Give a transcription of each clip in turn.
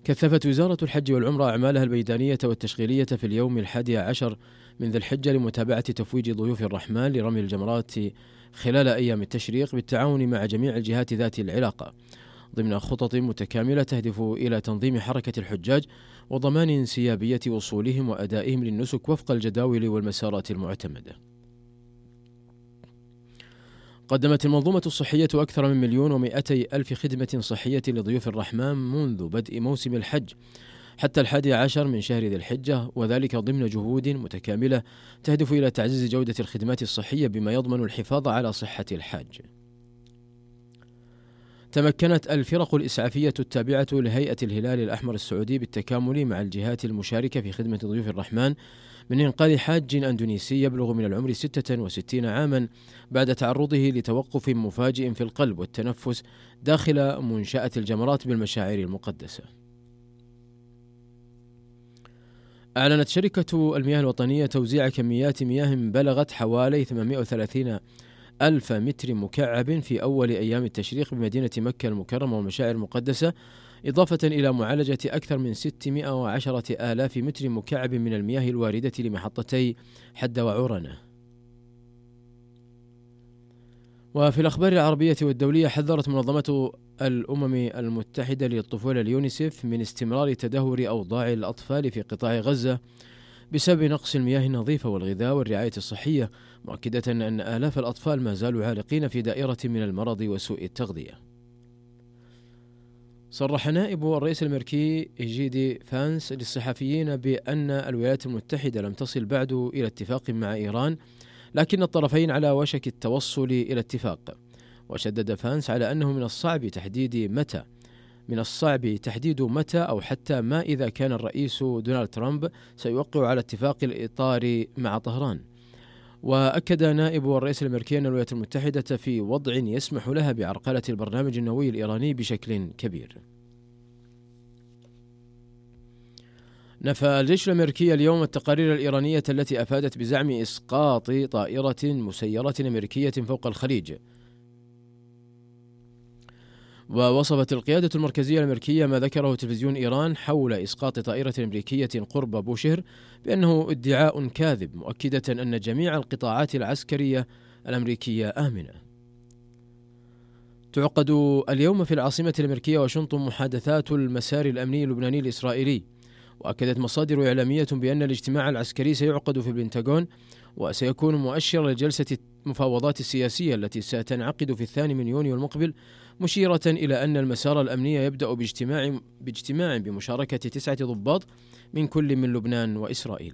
كثفت وزارة الحج والعمرة أعمالها الميدانية والتشغيلية في اليوم 11 من ذي الحجة لمتابعة تفويج ضيوف الرحمن لرمي الجمرات خلال أيام التشريق بالتعاون مع جميع الجهات ذات العلاقة، ضمن خطط متكاملة تهدف إلى تنظيم حركة الحجاج وضمان انسيابية وصولهم وأدائهم للنسك وفق الجداول والمسارات المعتمدة. قدمت المنظومة الصحية أكثر من 1,200,000 خدمة صحية لضيوف الرحمن منذ بدء موسم الحج حتى 11 من شهر ذي الحجة، وذلك ضمن جهود متكاملة تهدف إلى تعزيز جودة الخدمات الصحية بما يضمن الحفاظ على صحة الحاج. تمكنت الفرق الإسعافية التابعة لهيئة الهلال الأحمر السعودي بالتكامل مع الجهات المشاركة في خدمة ضيوف الرحمن من إنقاذ حاج أندونيسي يبلغ من العمر 66 عاما بعد تعرضه لتوقف مفاجئ في القلب والتنفس داخل منشأة الجمرات بالمشاعر المقدسة. أعلنت شركة المياه الوطنية توزيع كميات مياه بلغت حوالي 830 ألف متر مكعب في أول أيام التشريق بمدينة مكة المكرمة والمشاعر المقدسة، إضافة إلى معالجة أكثر من 610 آلاف متر مكعب من المياه الواردة لمحطتي حد وعرنة. وفي الأخبار العربية والدولية، حذرت منظمة الأمم المتحدة للطفولة اليونيسيف من استمرار تدهور أوضاع الأطفال في قطاع غزة بسبب نقص المياه النظيفة والغذاء والرعاية الصحية، مؤكدة أن آلاف الأطفال ما زالوا عالقين في دائرة من المرض وسوء التغذية. صرح نائب الرئيس الأمريكي جيدي فانس للصحفيين بأن الولايات المتحدة لم تصل بعد إلى اتفاق مع إيران، لكن الطرفين على وشك التوصل إلى اتفاق. وشدد فانس على أنه من الصعب تحديد متى أو حتى ما إذا كان الرئيس دونالد ترامب سيوقع على اتفاق الإطار مع طهران. وأكد نائب الرئيس الأمريكي أن الولايات المتحدة في وضع يسمح لها بعرقلة البرنامج النووي الإيراني بشكل كبير. نفى الجيش الأمريكي اليوم التقارير الإيرانية التي أفادت بزعم إسقاط طائرة مسيرة أمريكية فوق الخليج. ووصفت القيادة المركزية الأمريكية ما ذكره تلفزيون إيران حول إسقاط طائرة أمريكية قرب بوشهر بأنه ادعاء كاذب، مؤكدة أن جميع القطاعات العسكرية الأمريكية آمنة. تعقد اليوم في العاصمة الأمريكية واشنطن محادثات المسار الأمني اللبناني الإسرائيلي، وأكدت مصادر إعلامية بأن الاجتماع العسكري سيعقد في البنتاغون وسيكون مؤشرا لجلسة المفاوضات السياسية التي ستنعقد في 2 من يونيو المقبل، مشيرة إلى أن المسار الأمني يبدأ باجتماع بمشاركة 9 ضباط من كل من لبنان وإسرائيل.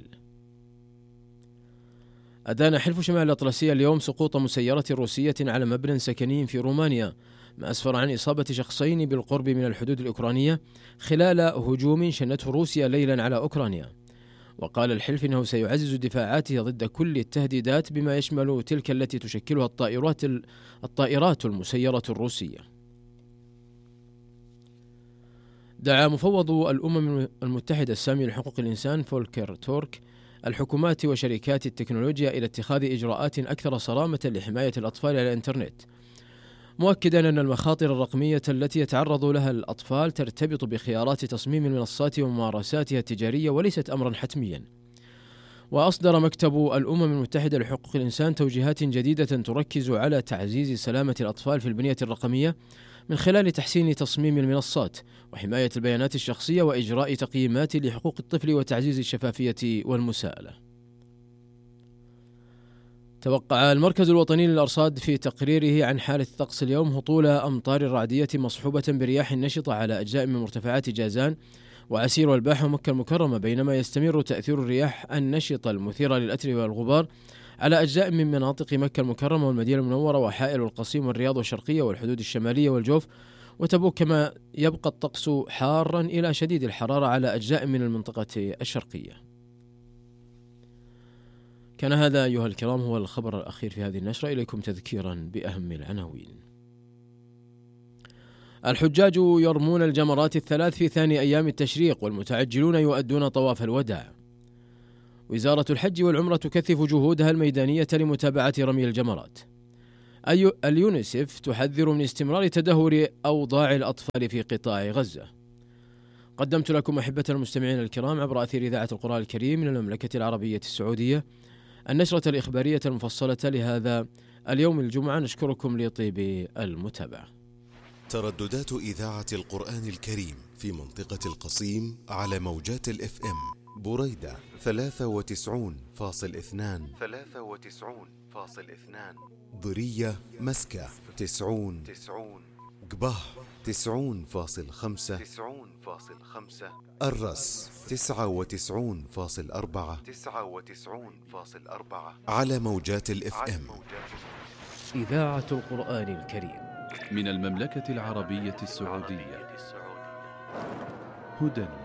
أدان حلف شمال الأطلسي اليوم سقوط مسيرة روسية على مبنى سكني في رومانيا، ما أسفر عن إصابة شخصين بالقرب من الحدود الأوكرانية خلال هجوم شنته روسيا ليلا على أوكرانيا. وقال الحلف إنه سيعزز دفاعاته ضد كل التهديدات بما يشمل تلك التي تشكلها الطائرات المسيرة الروسية. دعا مفوض الأمم المتحدة السامي لحقوق الإنسان فولكر تورك الحكومات وشركات التكنولوجيا إلى اتخاذ إجراءات أكثر صرامة لحماية الأطفال على الإنترنت، مؤكدا أن المخاطر الرقمية التي يتعرض لها الأطفال ترتبط بخيارات تصميم المنصات وممارساتها التجارية وليست أمرا حتميا. وأصدر مكتب الأمم المتحدة لحقوق الإنسان توجيهات جديدة تركز على تعزيز سلامة الأطفال في البنية الرقمية من خلال تحسين تصميم المنصات وحماية البيانات الشخصية وإجراء تقييمات لحقوق الطفل وتعزيز الشفافية والمساءلة. توقع المركز الوطني للأرصاد في تقريره عن حالة الطقس اليوم هطول أمطار رعدية مصحوبة برياح نشطة على أجزاء من مرتفعات جازان وعسير والباحة ومكة المكرمة، بينما يستمر تأثير الرياح النشطة المثيرة للأتربة والغبار على أجزاء من مناطق مكة المكرمة والمدينة المنورة وحائل والقصيم والرياض والشرقية والحدود الشمالية والجوف وتبوك، كما يبقى الطقس حارا إلى شديد الحرارة على أجزاء من المنطقة الشرقية. كان هذا أيها الكرام هو الخبر الأخير في هذه النشرة. إليكم تذكيرا بأهم العناوين. الحجاج يرمون الجمرات الثلاث في ثاني أيام التشريق والمتعجلون يؤدون طواف الوداع. وزارة الحج والعمرة تكثف جهودها الميدانية لمتابعة رمي الجمرات. اليونيسيف تحذر من استمرار تدهور أوضاع الأطفال في قطاع غزة. قدمت لكم أحبة المستمعين الكرام عبر أثير إذاعة القرآن الكريم من المملكة العربية السعودية النشرة الإخبارية المفصلة لهذا اليوم الجمعة. نشكركم لطيب المتابعة. ترددات إذاعة القرآن الكريم في منطقة القصيم على موجات الإف إم: بريدة 93.2، ضرية مسكة 90، قبه 90.5، الرس 99.4 على موجات الإف إم. إذاعة القرآن الكريم من المملكة العربية السعودية، هدى